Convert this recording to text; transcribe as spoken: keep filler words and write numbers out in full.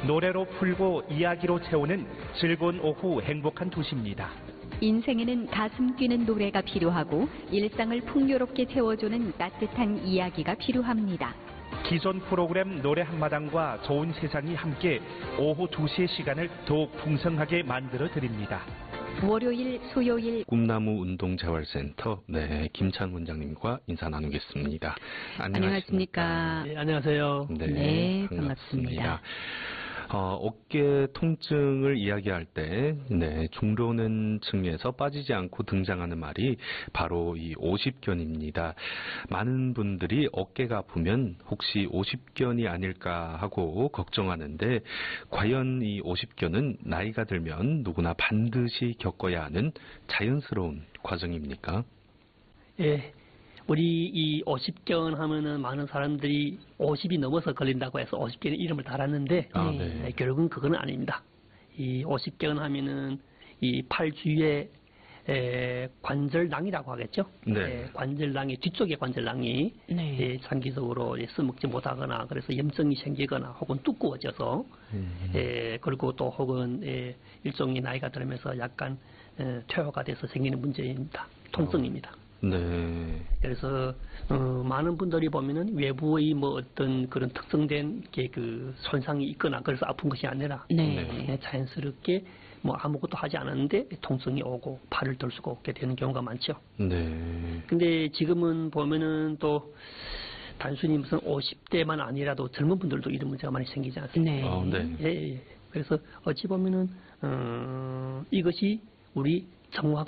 노래로 풀고 이야기로 채우는 즐거운 오후 행복한 도시입니다. 인생에는 가슴 뛰는 노래가 필요하고 일상을 풍요롭게 채워주는 따뜻한 이야기가 필요합니다. 기존 프로그램 노래 한마당과 좋은 세상이 함께 오후 두 시의 시간을 더욱 풍성하게 만들어 드립니다. 월요일, 수요일 꿈나무 운동재활센터 네 김찬 원장님과 인사 나누겠습니다. 안녕하십니까? 네, 안녕하세요. 네, 네, 반갑습니다. 반갑습니다. 어, 어깨 통증을 이야기할 때, 네, 중로는 층에서 빠지지 않고 등장하는 말이 바로 이 오십견입니다. 많은 분들이 어깨가 아프면 혹시 오십견이 아닐까 하고 걱정하는데, 과연 이 오십견은 나이가 들면 누구나 반드시 겪어야 하는 자연스러운 과정입니까? 예. 우리 이 오십견 하면은 많은 사람들이 오십이 넘어서 걸린다고 해서 오십견의 이름을 달았는데, 아, 네. 네. 네, 결국은 그건 아닙니다. 이 오십견 하면은 이 팔 주위에 에, 관절낭이라고 하겠죠. 네. 에, 관절낭의 뒤쪽의 관절낭이 네. 예, 장기적으로 예, 써먹지 못하거나 그래서 염증이 생기거나 혹은 두꺼워져서 음. 예, 그리고 또 혹은 예, 일종의 나이가 들면서 약간 에, 퇴화가 돼서 생기는 문제입니다. 통증입니다. 네. 그래서 어, 많은 분들이 보면은 외부의 뭐 어떤 그런 특정된 게 그 손상이 있거나 그래서 아픈 것이 아니라 네. 예, 자연스럽게 뭐 아무것도 하지 않았는데 통증이 오고 팔을 들 수가 없게 되는 경우가 많죠. 네. 근데 지금은 보면은 또 단순히 무슨 오십 대만 아니라도 젊은 분들도 이런 문제가 많이 생기지 않습니까? 네. 어, 네. 예, 예. 그래서 어찌 보면은 어, 이것이 우리 정화